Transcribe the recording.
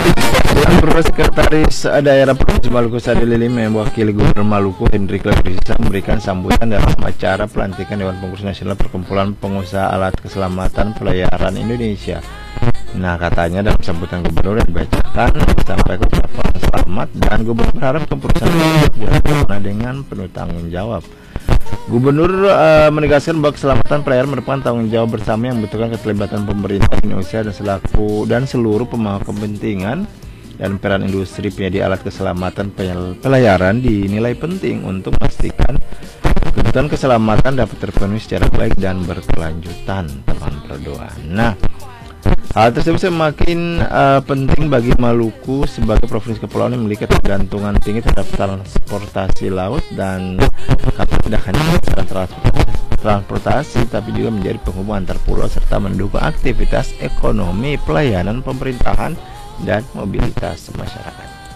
Beberapa Sekretaris Daerah Provinsi Maluku Sadilili mewakili Gubernur Maluku Hendrik Lebrisa memberikan sambutan dalam acara pelantikan Dewan Pengurus Nasional Perkumpulan Pengusaha Alat Keselamatan Pelayaran Indonesia. Nah, katanya dalam sambutan Gubernur yang dibacakan disampaikan ucapan selamat dan Gubernur berharap keputusan tersebut dilaksanakan dengan penuh tanggung jawab. Gubernur menegaskan bahwa keselamatan pelayaran merupakan tanggung jawab bersama yang membutuhkan keterlibatan pemerintah Indonesia dan seluruh pemangku kepentingan, dan peran industri penyedia alat keselamatan pelayaran dinilai penting untuk memastikan kebutuhan keselamatan dapat terpenuhi secara baik dan berkelanjutan. Teman berdoa. Nah, hal tersebut semakin penting bagi Maluku sebagai provinsi kepulauan yang memiliki ketergantungan tinggi terhadap transportasi laut, dan kapal tidak hanya transportasi tapi juga menjadi penghubung antar pulau serta mendukung aktivitas ekonomi, pelayanan pemerintahan dan mobilitas masyarakat.